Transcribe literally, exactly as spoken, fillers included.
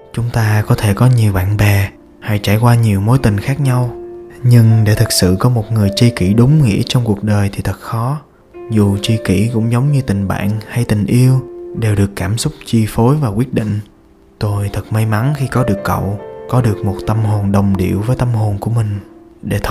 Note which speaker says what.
Speaker 1: Chúng ta có thể có nhiều bạn bè hay trải qua nhiều mối tình khác nhau, nhưng để thực sự có một người tri kỷ đúng nghĩa trong cuộc đời thì thật khó. Dù tri kỷ cũng giống như tình bạn hay tình yêu, đều được cảm xúc chi phối và quyết định. Tôi thật may mắn khi có được cậu, có được một tâm hồn đồng điệu với tâm hồn của mình để